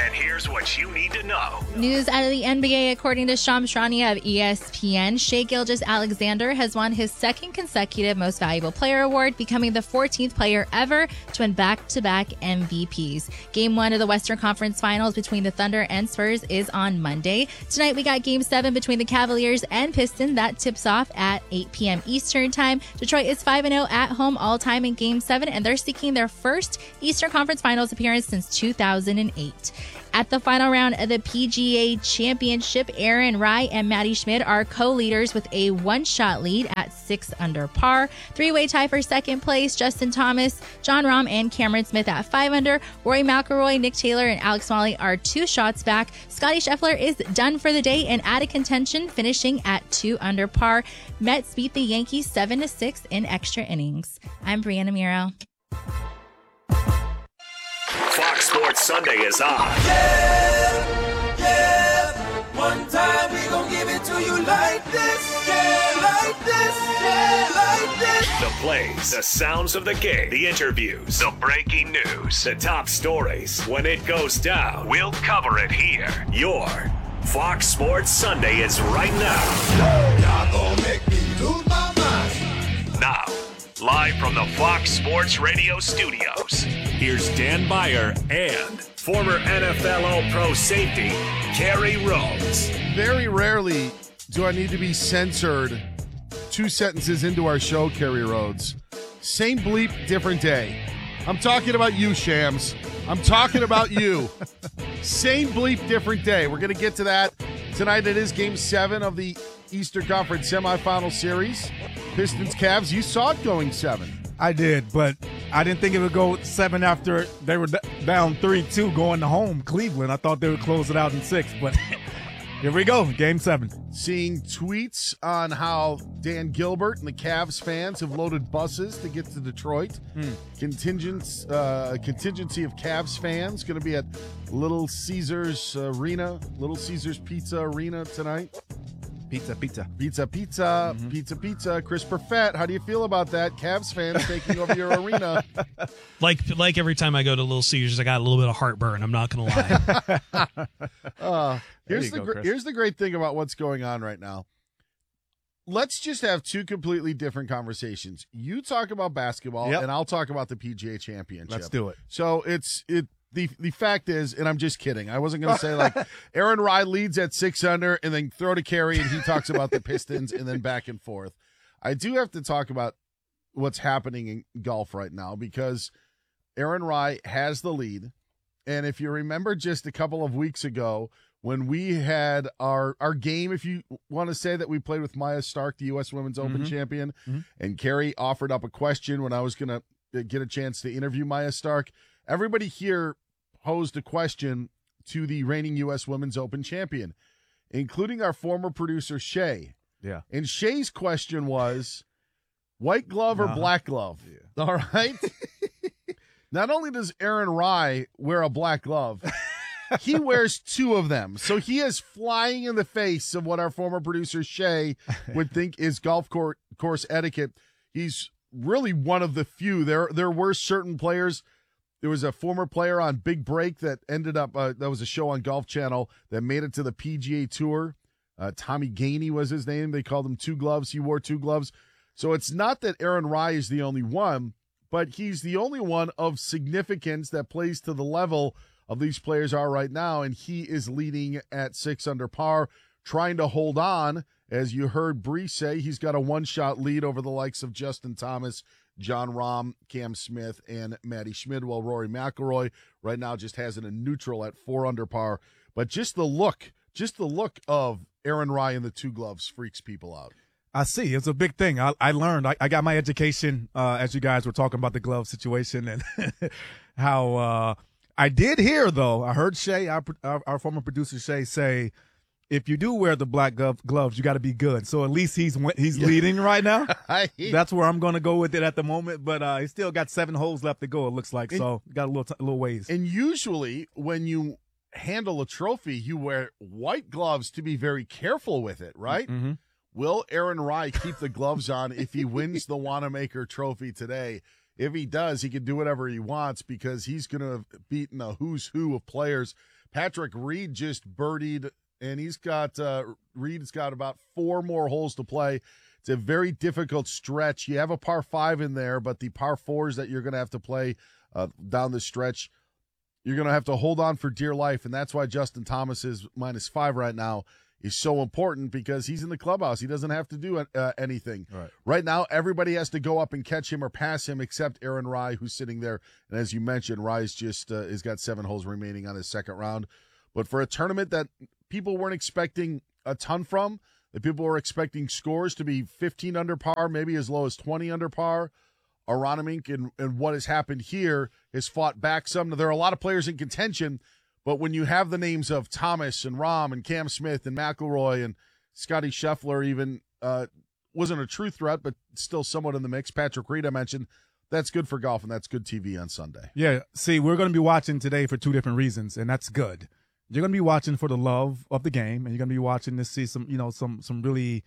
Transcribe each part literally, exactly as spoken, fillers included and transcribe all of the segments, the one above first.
And here's what you need to know. News out of the N B A, according to Shams Charania of E S P N, Shai Gilgeous-Alexander has won his second consecutive Most Valuable Player award, becoming the fourteenth player ever to win back-to-back M V Ps. Game one of the Western Conference Finals between the Thunder and Spurs is on Monday. Tonight we got Game seven between the Cavaliers and Pistons. That tips off at eight p.m. Eastern Time. Detroit is five and oh at home all-time in Game seven, and they're seeking their first Eastern Conference Finals appearance since two thousand eight. At the final round of the P G A Championship, Aaron Rai and Maddie Schmid are co-leaders with a one-shot lead at six under par. Three-way tie for second place, Justin Thomas, Jon Rahm, and Cameron Smith at five under. Rory McIlroy, Nick Taylor, and Alex Smalley are two shots back. Scotty Scheffler is done for the day and out of contention, finishing at two under par. Mets beat the Yankees seven to six in extra innings. I'm Brianna Miro. Fox Sports Sunday is on. Yeah, yeah. One time we gon' give it to you like this. Yeah, like this. Yeah, like this. The plays, the sounds of the game, the interviews, the breaking news, the top stories. When it goes down, we'll cover it here. Your Fox Sports Sunday is right now. Y'all gon' make me lose my mind. Now, live from the Fox Sports Radio studios, here's Dan Beyer and former N F L All-Pro safety, Kerry Rhodes. Very rarely do I need to be censored two sentences into our show, Kerry Rhodes. Same bleep, different day. I'm talking about you, Shams. I'm talking about you. Same bleep, different day. We're going to get to that. Tonight it is Game seven of the Eastern Conference semifinal series. Pistons, Cavs, you saw it going seven. I did, but I didn't think it would go seven after they were d- down three two going to home Cleveland. I thought they would close it out in six, but here we go, Game seven. Seeing tweets on how Dan Gilbert and the Cavs fans have loaded buses to get to Detroit. Hmm. Contingents, uh, contingency of Cavs fans going to be at Little Caesars Arena, Little Caesars Pizza Arena tonight. Pizza, pizza. Pizza, pizza, mm-hmm. pizza, pizza. Chris Perfett, how do you feel about that? Cavs fans taking over your arena. Like like every time I go to Little Caesars, I got a little bit of heartburn. I'm not going to lie. uh, here's, the go, gr- here's the great thing about what's going on right now. Let's just have two completely different conversations. You talk about basketball, yep. and I'll talk about the P G A Championship. Let's do it. So it's it. The the fact is, and I'm just kidding, I wasn't going to say like Aaron Rai leads at six under and then throw to Kerry and he talks about the Pistons and then back and forth. I do have to talk about what's happening in golf right now because Aaron Rai has the lead. And if you remember just a couple of weeks ago when we had our, our game, if you want to say that we played with Maya Stark, the U S Women's Open mm-hmm. champion, mm-hmm. and Kerry offered up a question when I was going to get a chance to interview Maya Stark. Everybody here posed a question to the reigning U S Women's Open champion, including our former producer, Shay. Yeah. And Shay's question was, white glove or uh-huh. black glove? Yeah. All right? Not only does Aaron Rai wear a black glove, he wears two of them. So he is flying in the face of what our former producer, Shay, would think is golf court course etiquette. He's really one of the few. There, there were certain players. There was a former player on Big Break that ended up, uh, that was a show on Golf Channel that made it to the P G A Tour. Uh, Tommy Gainey was his name. They called him Two Gloves. He wore two gloves. So it's not that Aaron Rai is the only one, but he's the only one of significance that plays to the level of these players are right now, and he is leading at six under par, trying to hold on. As you heard Bree say, he's got a one-shot lead over the likes of Justin Thomas, Jon Rahm, Cam Smith, and Maddie Schmid, while Rory McIlroy right now just has it in neutral at four under par. But just the look, just the look of Aaron Rai in the two gloves freaks people out. I see. It's a big thing. I, I learned. I, I got my education uh, as you guys were talking about the glove situation and how uh, I did hear, though, I heard Shay, our, our, our former producer Shay, say, if you do wear the black glove, gloves, you got to be good. So at least he's he's yeah. leading right now. That's where I'm going to go with it at the moment. But uh, he's still got seven holes left to go, it looks like. And, so got a little t- a little ways. And usually when you handle a trophy, you wear white gloves to be very careful with it, right? Mm-hmm. Will Aaron Rai keep the gloves on if he wins the Wanamaker Trophy today? If he does, he can do whatever he wants because he's going to have beaten a who's who of players. Patrick Reed just birdied, and he's got uh, Reed's got about four more holes to play. It's a very difficult stretch. You have a par five in there, but the par fours that you're going to have to play uh, down the stretch, you're going to have to hold on for dear life, and that's why Justin Thomas is minus five right now is so important, because he's in the clubhouse. He doesn't have to do uh, anything. Right. Right now, everybody has to go up and catch him or pass him except Aaron Rai, who's sitting there. And as you mentioned, Rai's just uh, has got seven holes remaining on his second round. But for a tournament that people weren't expecting a ton from, that people were expecting scores to be fifteen under par, maybe as low as twenty under par, Aronimink and, and what has happened here has fought back some. There are a lot of players in contention, but when you have the names of Thomas and Rahm and Cam Smith and McIlroy and Scotty Scheffler even uh, wasn't a true threat, but still somewhat in the mix. Patrick Reed, I mentioned, that's good for golf, and that's good T V on Sunday. Yeah, see, we're going to be watching today for two different reasons, and that's good. You're going to be watching for the love of the game, and you're going to be watching to see some, you know, some some really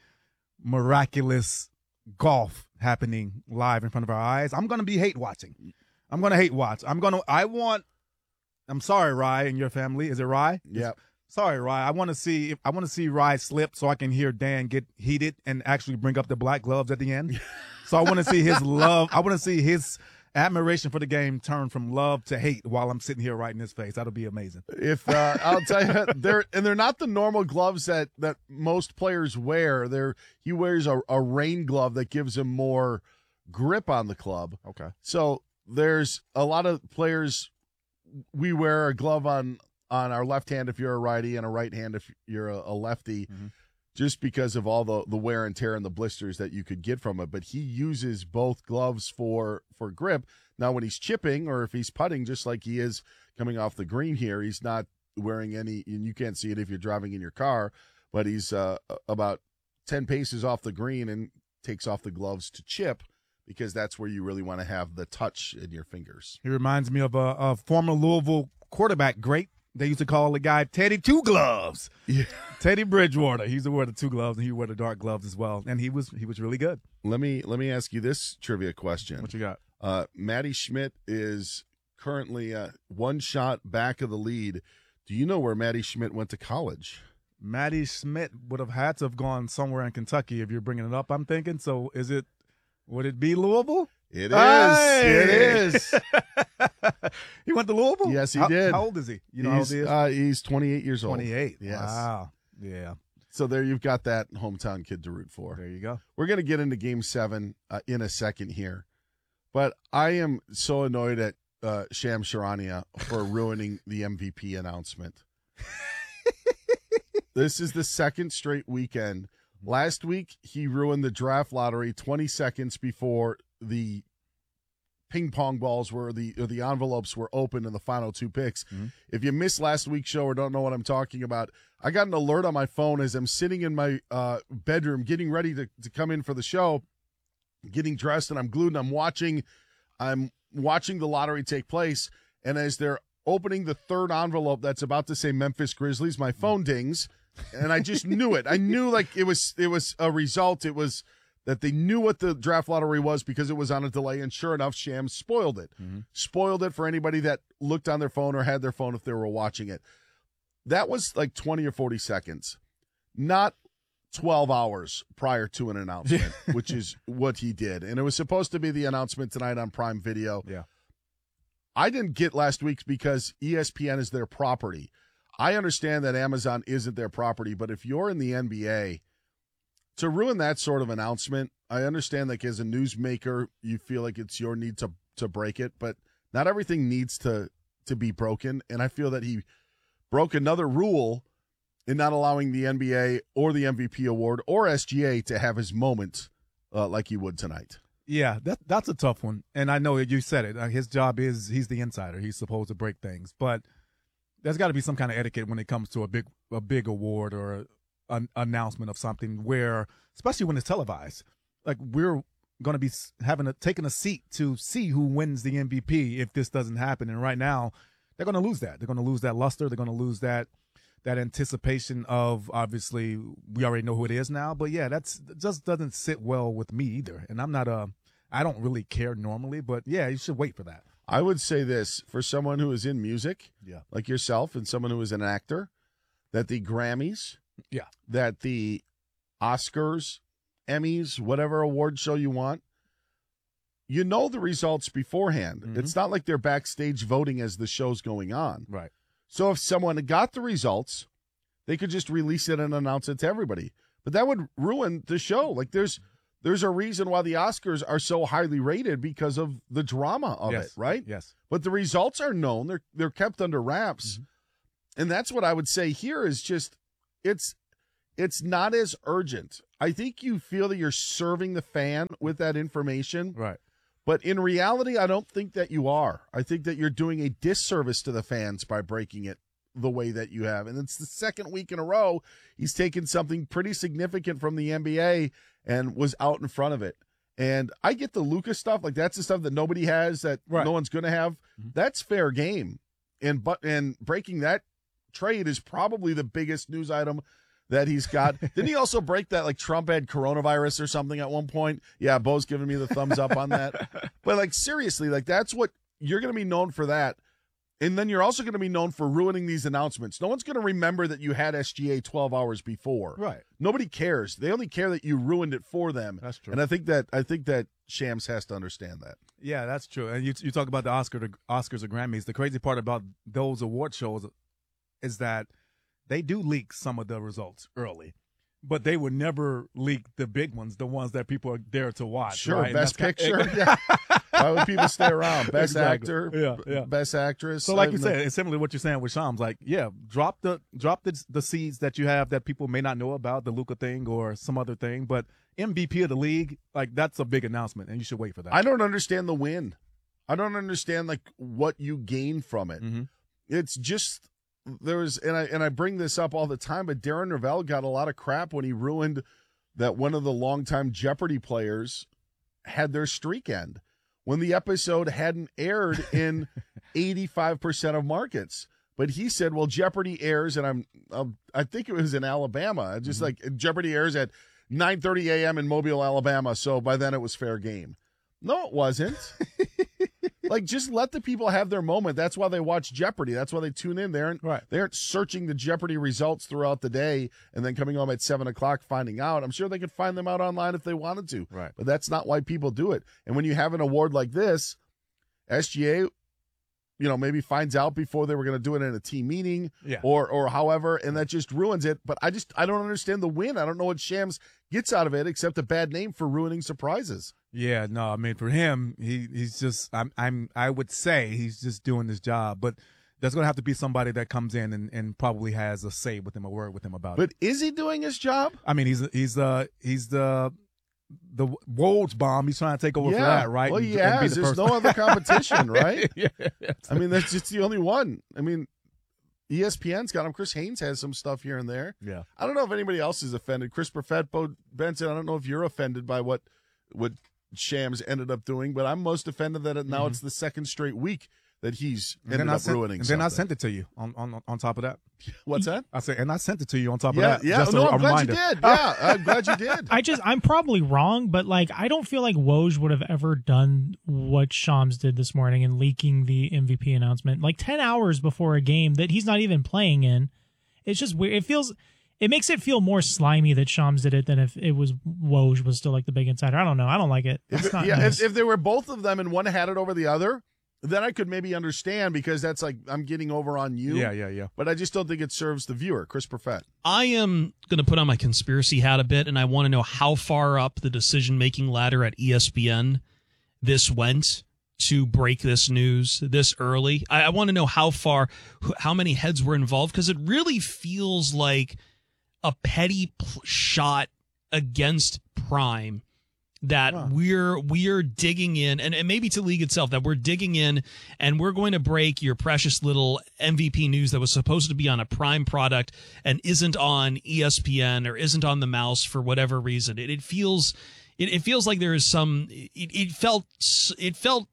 miraculous golf happening live in front of our eyes. I'm going to be hate watching. I'm going to hate watch. I'm going to. I want. I'm sorry, Rye and your family. Is it Rye? Yeah. Sorry, Rye. I want to see. I want to see Rye slip so I can hear Dan get heated and actually bring up the black gloves at the end. So I want to see his love. I want to see his admiration for the game turn from love to hate while I'm sitting here right in his face. That'll be amazing. If uh, I'll tell you, they're and they're not the normal gloves that that most players wear. They're he wears a, a rain glove that gives him more grip on the club. Okay. So there's a lot of players. We wear a glove on on our left hand if you're a righty, and a right hand if you're a, a lefty. Mm-hmm. Just because of all the, the wear and tear and the blisters that you could get from it. But he uses both gloves for, for grip. Now, when he's chipping or if he's putting, just like he is coming off the green here, he's not wearing any, and you can't see it if you're driving in your car, but he's uh, about ten paces off the green and takes off the gloves to chip, because that's where you really want to have the touch in your fingers. He reminds me of a, a former Louisville quarterback great. They used to call the guy Teddy Two Gloves. Yeah. Teddy Bridgewater. He used to wear the two gloves, and he wore the dark gloves as well. And he was he was really good. Let me let me ask you this trivia question. What you got? Uh, Matty Schmidt is currently uh, one shot back of the lead. Do you know where Matty Schmidt went to college? Matty Schmidt would have had to have gone somewhere in Kentucky if you're bringing it up, I'm thinking. So is it, would it be Louisville? It is. Hey! It is. He went to Louisville? Yes, he how, did. How old is he? You know he's, how old he is? Uh, he's twenty-eight years old. twenty-eight. Yes. Wow. Yeah. So there you've got that hometown kid to root for. There you go. We're going to get into game seven uh, in a second here. But I am so annoyed at uh, Shams Charania for ruining the M V P announcement. This is the second straight weekend. Last week, he ruined the draft lottery twenty seconds before the ping pong balls were the or the envelopes were open in the final two picks. Mm-hmm. If you missed last week's show or don't know what I'm talking about, I got an alert on my phone as I'm sitting in my uh, bedroom getting ready to, to come in for the show, getting dressed, and I'm glued and I'm watching I'm watching the lottery take place. And as they're opening the third envelope that's about to say Memphis Grizzlies, my phone dings, and I just knew it. I knew like it was it was a result. It was that they knew what the draft lottery was because it was on a delay, and sure enough, Shams spoiled it. Mm-hmm. Spoiled it for anybody that looked on their phone or had their phone if they were watching it. That was like twenty or forty seconds, not twelve hours prior to an announcement, which is what he did. And it was supposed to be the announcement tonight on Prime Video. Yeah. I didn't get last week's because E S P N is their property. I understand that Amazon isn't their property, but if you're in the N B A, to ruin that sort of announcement, I understand like as a newsmaker, you feel like it's your need to to break it, but not everything needs to to be broken. And I feel that he broke another rule in not allowing the N B A or the M V P award or S G A to have his moment uh, like he would tonight. Yeah, that that's a tough one. And I know you said it. Uh, his job is he's the insider. He's supposed to break things. But there's got to be some kind of etiquette when it comes to a big a big award or a, an announcement of something where, especially when it's televised, like we're going to be having a taking a seat to see who wins the M V P if this doesn't happen. And right now, they're going to lose that. They're going to lose that luster. They're going to lose that that anticipation of, obviously, we already know who it is now. But, yeah, that's that just doesn't sit well with me either. And I'm not a – I don't really care normally. But, yeah, you should wait for that. I would say this for someone who is in music, Yeah. like yourself, and someone who is an actor, that the Grammys, Yeah. that the Oscars, Emmys, whatever award show you want, you know the results beforehand. Mhm. It's not like they're backstage voting as the show's going on. Right. So if someone got the results, they could just release it and announce it to everybody. But that would ruin the show. Like there's there's a reason why the Oscars are so highly rated because of the drama of Yes. it, right? Yes. But the results are known. They're they're kept under wraps. And that's what I would say here is just it's it's not as urgent. I think you feel that you're serving the fan with that information. Right. But in reality, I don't think that you are. I think that you're doing a disservice to the fans by breaking it the way that you have. And it's the second week in a row he's taken something pretty significant from the N B A and was out in front of it. And I get the Luka stuff, like that's the stuff that nobody has, that Right. no one's going to have. Mm-hmm. That's fair game. And but and breaking that trade is probably the biggest news item that he's got. Didn't he also break that like Trump had coronavirus or something at one point? Yeah, Bo's giving me the thumbs up on that. But like seriously, like that's what you're going to be known for that. And then you're also going to be known for ruining these announcements. No one's going to remember that you had S G A twelve hours before. Right. Nobody cares. They only care that you ruined it for them. That's true. And I think that I think that Shams has to understand that. Yeah, that's true. And you you talk about the Oscar, the Oscars or Grammys. The crazy part about those award shows is that they do leak some of the results early, but they would never leak the big ones, the ones that people are there to watch. Sure, right? And best that's picture. kind- Yeah. Why would people stay around? Best Exactly. actor, Yeah, b- yeah. best actress. So, like you I- said, it's similar to what you're saying with Shams. Like, yeah, drop the drop the the seeds that you have that people may not know about, the Luka thing or some other thing. But M V P of the league, like that's a big announcement, and you should wait for that. I don't understand the win. I don't understand like what you gain from it. Mhm. It's just there was, and I and I bring this up all the time, but Darren Ravel got a lot of crap when he ruined that one of the longtime Jeopardy players had their streak end when the episode hadn't aired in eighty-five percent of markets. But he said, well, Jeopardy airs, and I'm, um, I think it was in Alabama. Just like Jeopardy airs at nine thirty a.m. in Mobile, Alabama. So by then it was fair game. No, it wasn't. Like, just let the people have their moment. That's why they watch Jeopardy. That's why they tune in. They aren't, Right. they aren't searching the Jeopardy results throughout the day and then coming home at seven o'clock finding out. I'm sure they could find them out online if they wanted to. Right. But that's not why people do it. And when you have an award like this, S G A, you know, maybe finds out before they were going to do it in a team meeting Yeah. or or however, and that just ruins it. But I just, I don't understand the win. I don't know what Shams gets out of it except a bad name for ruining surprises. Yeah, no, I mean for him, he he's just I'm I'm I would say he's just doing his job, but there's gonna have to be somebody that comes in and, and probably has a say with him, a word with him about it. But is he doing his job? I mean, he's he's uh he's the the Woj bomb. He's trying to take over yeah. for that, right? Well, And- he and be has. the There's person- no other competition, right? yeah. I mean, that's just the only one. I mean, E S P N's got him. Chris Haynes has some stuff here and there. Yeah. I don't know if anybody else is offended. Chris Perfett, Bo Benson, I don't know if you're offended by what what Shams ended up doing, but I'm most offended that it, now it's the second straight week that he's And ended then I up sent, ruining and then I something. sent it to you on, on on top of that. What's that? I said, and I sent it to you on top Yeah, of that. yeah. Just No, a, I'm a glad reminder. you did. Yeah, I'm glad you did. I just, I'm probably wrong, but like, I don't feel like Woj would have ever done what Shams did this morning in leaking the M V P announcement like ten hours before a game that he's not even playing in. It's just weird. It feels, it makes it feel more slimy that Shams did it than if it was Woj was still like the big insider. I don't know. I don't like it. It's not yeah, nice. if, if there were both of them and one had it over the other, then I could maybe understand because that's like I'm getting over on you. Yeah, yeah, yeah. But I just don't think it serves the viewer. Chris Perfett. I am going to put on my conspiracy hat a bit, and I want to know how far up the decision-making ladder at E S P N this went to break this news this early. I, I want to know how far, how many heads were involved, because it really feels like a petty pl- shot against Prime that Huh. we're we're digging in, and, and maybe to the league itself, that we're digging in and we're going to break your precious little M V P news that was supposed to be on a Prime product and isn't on E S P N or isn't on the mouse for whatever reason. It, it feels it, it feels like there is some it, it felt it felt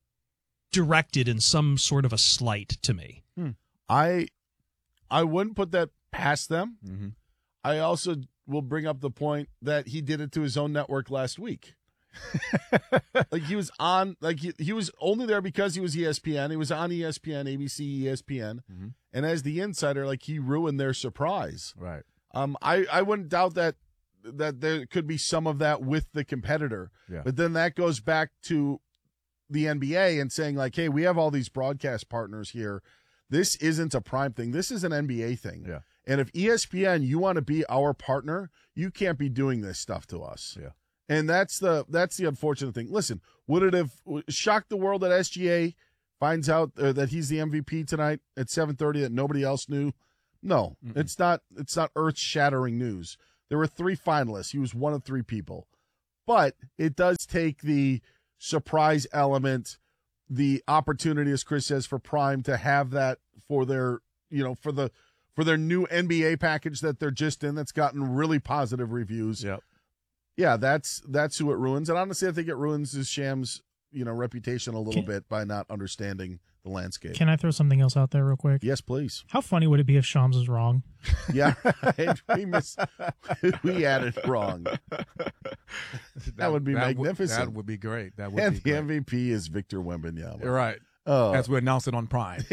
directed in some sort of a slight to me. I I wouldn't put that past them. Mm-hmm. I also will bring up the point that he did it to his own network last week. Like he was on, like he, he was only there because he was E S P N. He was on E S P N, A B C, E S P N, Mm-hmm. and as the insider, like he ruined their surprise. Right. Um, I I wouldn't doubt that that there could be some of that with the competitor, Yeah. but then that goes back to the N B A and saying like, hey, we have all these broadcast partners here. This isn't a Prime thing. This is an N B A thing. Yeah. And if E S P N, you want to be our partner, you can't be doing this stuff to us. Yeah. And that's the that's the unfortunate thing. Listen, would it have shocked the world that S G A finds out uh, that he's the M V P tonight at seven thirty that nobody else knew? No, Mm-mm. it's not. It's not earth-shattering news. There were three finalists. He was one of three people, but it does take the surprise element, the opportunity, as Chris says, for Prime to have that for their, you know, for the for their new N B A package that they're just in. That's gotten really positive reviews. Yep. Yeah, that's that's who it ruins. And honestly, I think it ruins his Shams, you know, reputation a little Can- bit by not understanding the landscape. Can I throw something else out there real quick? Yes, please. How funny would it be if Shams was wrong? Yeah, right. we miss, we had it wrong. That would be magnificent. That would be great. That would And be the great. M V P is Victor Wembanyama. You're right. Oh, As we announced it on Prime.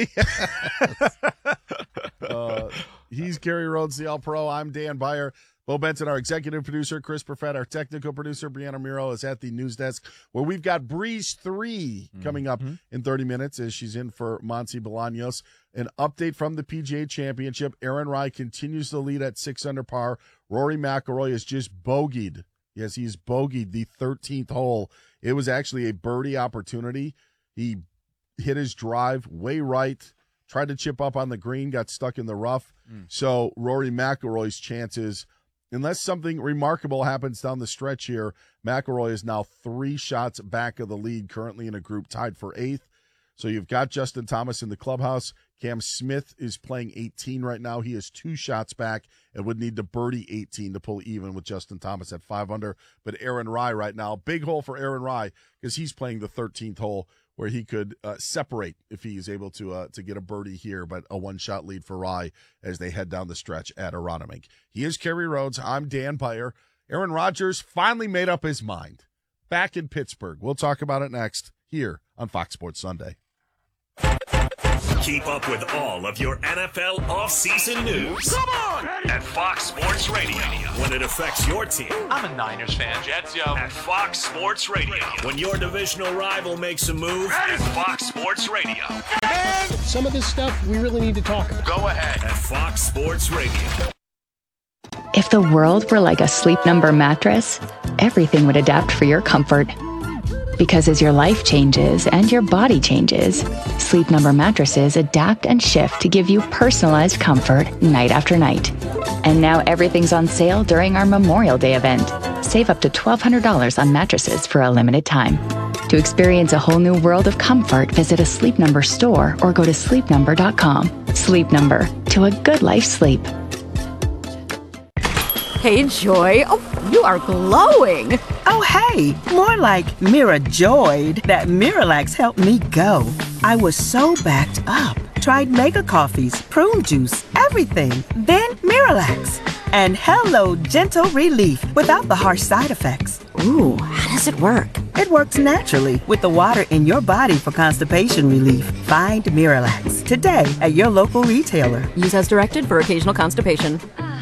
uh, he's Gary Rhodes, the All-Pro. I'm Dan Byer. Bo Benson, our executive producer. Chris Perfett, our technical producer. Brianna Miro is at the news desk, where we've got Breeze three coming up Mm-hmm. in thirty minutes as she's in for Monty Bolaños. An update from the P G A Championship. Aaron Rai continues to lead at six under par. Rory McIlroy is just bogeyed. Yes, he's bogeyed the thirteenth hole. It was actually a birdie opportunity. He hit his drive way right, tried to chip up on the green, got stuck in the rough. Mm. So Rory McIlroy's chances, unless something remarkable happens down the stretch here, McIlroy is now three shots back of the lead, currently in a group tied for eighth. So you've got Justin Thomas in the clubhouse. Cam Smith is playing eighteen right now. He is two shots back and would need to birdie eighteen to pull even with Justin Thomas at five under. But Aaron Rai right now, big hole for Aaron Rai because he's playing the thirteenth hole where he could uh, separate if he is able to uh, to get a birdie here, but a one-shot lead for Rai as they head down the stretch at Aronimink. He is Kerry Rhodes. I'm Dan Byer. Aaron Rodgers finally made up his mind. Back in Pittsburgh. We'll talk about it next here on Fox Sports Sunday. Keep up with all of your N F L offseason news. Come on! At Fox Sports Radio. When it affects your team. I'm a Niners fan, Jets, yo. At Fox Sports Radio. When your divisional rival makes a move. At Fox Sports Radio. Some of this stuff we really need to talk about. Go ahead. At Fox Sports Radio. If the world were like a Sleep Number mattress, everything would adapt for your comfort. Because as your life changes and your body changes, Sleep Number mattresses adapt and shift to give you personalized comfort night after night. And now everything's on sale during our Memorial Day event. Save up to twelve hundred dollars on mattresses for a limited time. To experience a whole new world of comfort, visit a Sleep Number store or go to sleep number dot com. Sleep Number, to a good life sleep. Hey, Joy. Oh, you are glowing. Oh, hey. More like Mira joyed that Miralax helped me go. I was so backed up. Tried mega coffees, prune juice, everything. Then Miralax. And hello, gentle relief without the harsh side effects. Ooh, how does it work? It works naturally with the water in your body for constipation relief. Find Miralax today at your local retailer. Use as directed for occasional constipation.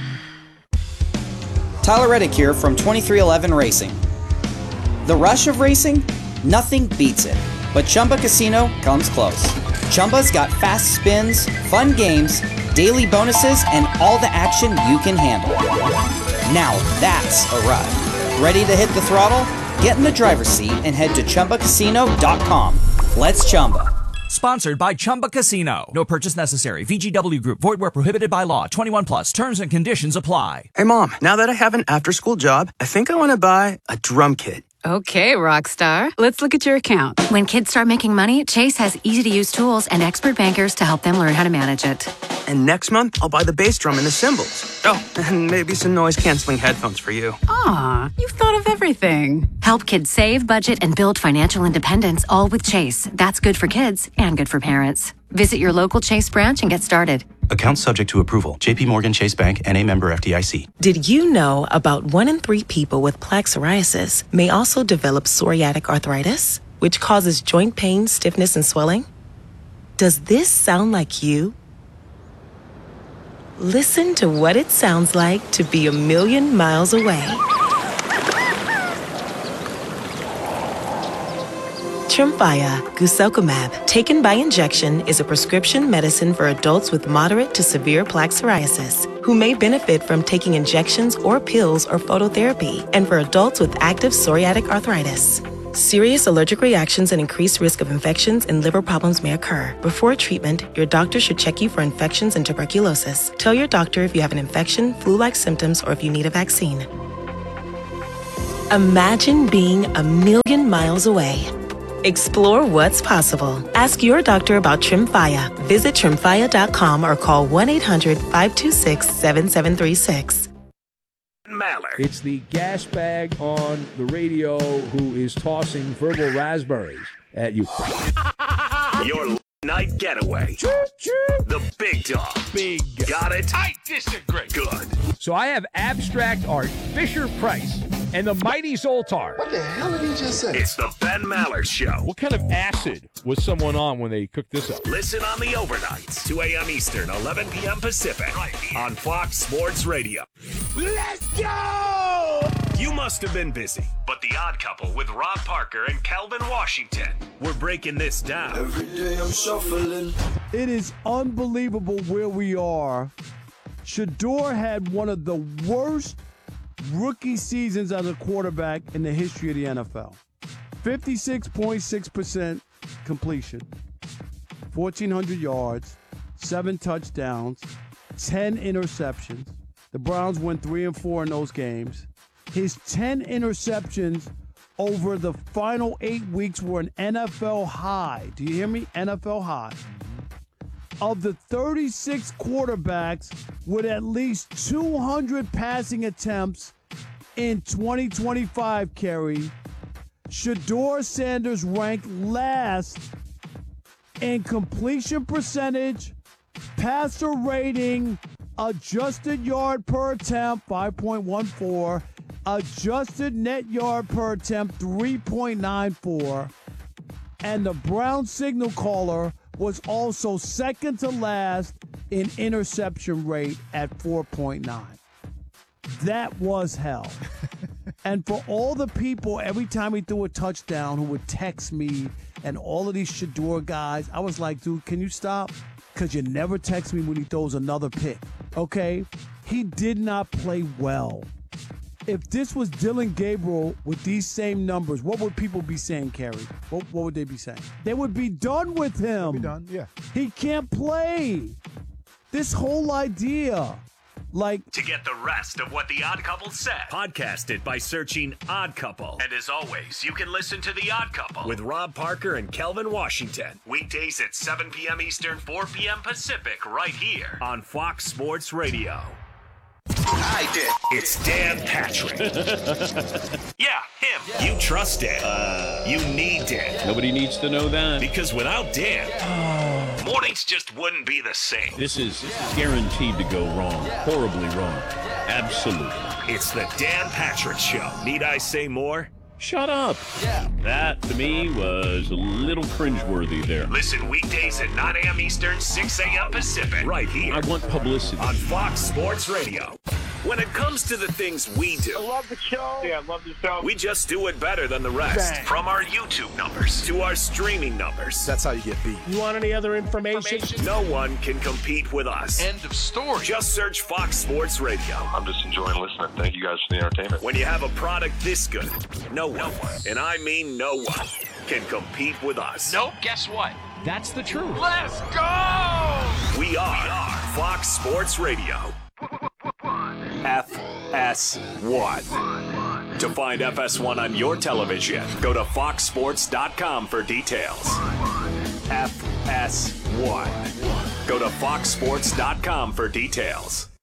Tyler Reddick here from twenty-three eleven Racing. The rush of racing? Nothing beats it. But Chumba Casino comes close. Chumba's got fast spins, fun games, daily bonuses, and all the action you can handle. Now that's a ride. Ready to hit the throttle? Get in the driver's seat and head to Chumba Casino dot com. Let's Chumba. Sponsored by Chumba Casino. No purchase necessary. V G W Group. Void where prohibited by law. twenty-one plus. Terms and conditions apply. Hey, Mom. Now that I have an after-school job, I think I want to buy a drum kit. Okay, Rockstar. Let's look at your account. When kids start making money, Chase has easy-to-use tools and expert bankers to help them learn how to manage it. And next month, I'll buy the bass drum and the cymbals. Oh, and maybe some noise-canceling headphones for you. Aw, you've thought of everything. Help kids save, budget, and build financial independence, all with Chase. That's good for kids and good for parents. Visit your local Chase branch and get started. Account subject to approval. J P Morgan Chase Bank, N A member F D I C. Did you know about one in three people with plaque psoriasis may also develop psoriatic arthritis, which causes joint pain, stiffness, and swelling? Does this sound like you? Listen to what it sounds like to be a million miles away. Tremfya guselkumab, taken by injection, is a prescription medicine for adults with moderate to severe plaque psoriasis who may benefit from taking injections or pills or phototherapy, and for adults with active psoriatic arthritis. Serious allergic reactions and increased risk of infections and liver problems may occur. Before treatment, your doctor should check you for infections and tuberculosis. Tell your doctor if you have an infection, flu-like symptoms, or if you need a vaccine. Imagine being a million miles away. Explore what's possible. Ask your doctor about Tremfya. Visit tremfya dot com or call one eight hundred, five two six, seven seven three six. Maller. It's the gas bag on the radio who is tossing verbal raspberries at you. Your night getaway. The big dog. Big. Got it? I disagree. Good. So I have abstract art, Fisher Price, and the mighty Zoltar. What the hell did he just say? It's the Ben Maller Show. What kind of acid was someone on when they cooked this up? Listen on the overnights, two a.m. Eastern, eleven p.m. Pacific, right here on Fox Sports Radio. Let's go! You must have been busy, but The Odd Couple with Rob Parker and Calvin Washington, we're breaking this down. Every day I'm shuffling. It is unbelievable where we are. Shador had one of the worst rookie seasons as a quarterback in the history of the N F L. fifty-six point six percent completion, fourteen hundred yards, seven touchdowns, ten interceptions. The Browns went three and four in those games. His ten interceptions over the final eight weeks were an N F L high. Do you hear me? N F L high. Of the thirty-six quarterbacks with at least two hundred passing attempts in twenty twenty-five, Kerry, Shador Sanders ranked last in completion percentage, passer rating, adjusted yard per attempt, five point one four, adjusted net yard per attempt, three point nine four, and the Browns signal caller was also second to last in interception rate at four point nine. That was hell. And for all the people, every time he threw a touchdown, who would text me and all of these Shador guys, I was like, dude, can you stop? Because you never text me when he throws another pick, okay? He did not play well. If this was Dylan Gabriel with these same numbers, what would people be saying, Kerry? What, what would they be saying? They would be done with him. Be done, yeah. He can't play. This whole idea, like... To get the rest of what The Odd Couple said, podcast it by searching Odd Couple. And as always, you can listen to The Odd Couple with Rob Parker and Kelvin Washington. Weekdays at seven p.m. Eastern, four p.m. Pacific, right here on Fox Sports Radio. I did. It's Dan Patrick. Yeah, him. Yeah. You trust Dan. Uh, you need Dan. Nobody needs to know that. Because without Dan, yeah. mornings just wouldn't be the same. This is guaranteed to go wrong. Horribly wrong. Absolutely. It's the Dan Patrick Show. Need I say more? Shut up. Yeah. That, to me, was a little cringeworthy there. Listen weekdays at nine a.m. Eastern, six a.m. Pacific. Right here. I want publicity. On Fox Sports Radio. When it comes to the things we do. I love the show. Yeah, I love the show. We just do it better than the rest. Bang. From our YouTube numbers to our streaming numbers. That's how you get beat. You want any other information? information? No one can compete with us. End of story. Just search Fox Sports Radio. I'm just enjoying listening. Thank you guys for the entertainment. When you have a product this good, no one, and I mean no one, can compete with us. Nope, guess what? That's the truth. Let's go! We are, we are Fox Sports Radio. F S one. To find F S one on your television, go to fox sports dot com for details. F S one. Go to fox sports dot com for details.